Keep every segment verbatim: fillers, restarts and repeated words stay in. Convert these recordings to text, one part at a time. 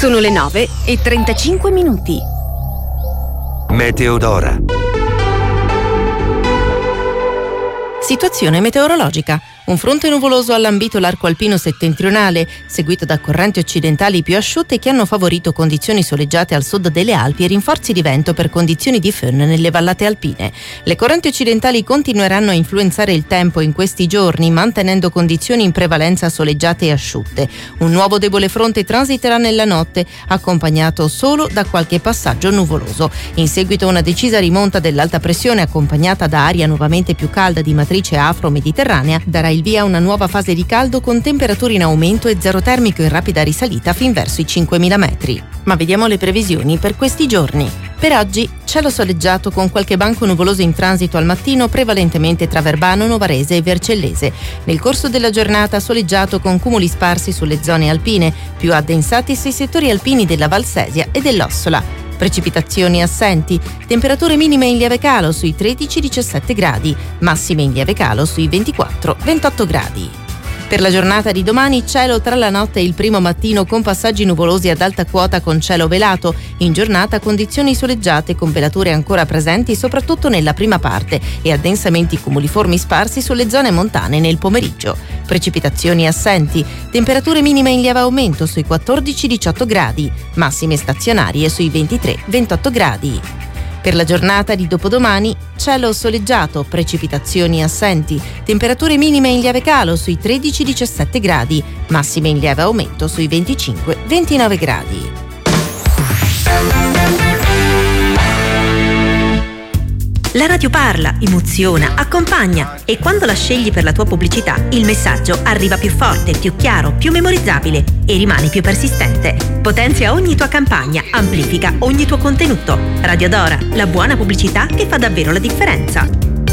Sono le nove e trentacinque minuti. Meteodora. Situazione meteorologica. Un fronte nuvoloso ha lambito l'arco alpino settentrionale, seguito da correnti occidentali più asciutte che hanno favorito condizioni soleggiate al sud delle Alpi e rinforzi di vento per condizioni di föhn nelle vallate alpine. Le correnti occidentali continueranno a influenzare il tempo in questi giorni, mantenendo condizioni in prevalenza soleggiate e asciutte. Un nuovo debole fronte transiterà nella notte, accompagnato solo da qualche passaggio nuvoloso. In seguito una decisa rimonta dell'alta pressione, accompagnata da aria nuovamente più calda di matrice afro-mediterranea, darà il via a una nuova fase di caldo con temperature in aumento e zero termico in rapida risalita fin verso i cinquemila metri. Ma vediamo le previsioni per questi giorni. Per oggi cielo soleggiato con qualche banco nuvoloso in transito al mattino, prevalentemente tra Verbano, Novarese e Vercellese. Nel corso della giornata soleggiato con cumuli sparsi sulle zone alpine, più addensati sui settori alpini della Valsesia e dell'Ossola. Precipitazioni assenti, temperature minime in lieve calo sui tredici diciassette gradi, massime in lieve calo sui ventiquattro ventotto gradi. Per la giornata di domani cielo tra la notte e il primo mattino con passaggi nuvolosi ad alta quota con cielo velato, in giornata condizioni soleggiate con velature ancora presenti soprattutto nella prima parte e addensamenti cumuliformi sparsi sulle zone montane nel pomeriggio. Precipitazioni assenti, temperature minime in lieve aumento sui quattordici diciotto gradi, massime stazionarie sui ventitré ventotto gradi. Per la giornata di dopodomani, cielo soleggiato, precipitazioni assenti, temperature minime in lieve calo sui tredici diciassette gradi, massime in lieve aumento sui venticinque ventinove gradi. La radio parla, emoziona, accompagna e quando la scegli per la tua pubblicità il messaggio arriva più forte, più chiaro, più memorizzabile e rimane più persistente. Potenzia ogni tua campagna, amplifica ogni tuo contenuto. Radio Dora, la buona pubblicità che fa davvero la differenza.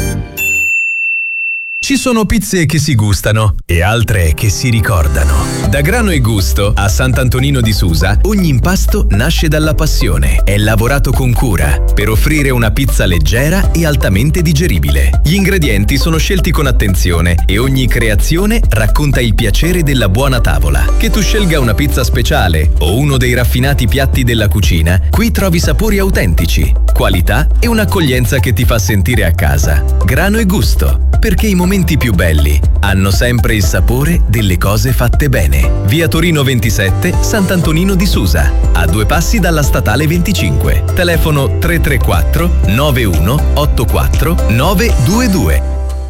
Ci sono pizze che si gustano e altre che si ricordano. Da Grano e Gusto a Sant'Antonino di Susa ogni impasto nasce dalla passione. È lavorato con cura per offrire una pizza leggera e altamente digeribile. Gli ingredienti sono scelti con attenzione e ogni creazione racconta il piacere della buona tavola. Che tu scelga una pizza speciale o uno dei raffinati piatti della cucina, qui trovi sapori autentici, qualità e un'accoglienza che ti fa sentire a casa. Grano e Gusto, perché i momenti più belli hanno sempre il sapore delle cose fatte bene. Via Torino ventisette, Sant'Antonino di Susa, a due passi dalla statale venticinque. Telefono tre tre quattro nove uno otto quattro nove due due.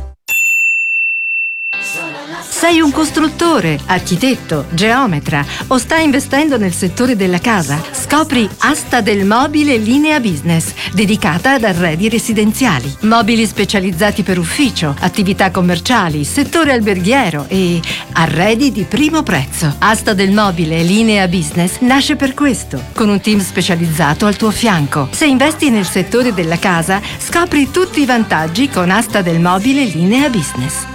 Sei un costruttore, architetto, geometra o stai investendo nel settore della casa? Scopri Asta del Mobile Linea Business, dedicata ad arredi residenziali. Mobili specializzati per ufficio, attività commerciali, settore alberghiero e arredi di primo prezzo. Asta del Mobile Linea Business nasce per questo, con un team specializzato al tuo fianco. Se investi nel settore della casa, scopri tutti i vantaggi con Asta del Mobile Linea Business.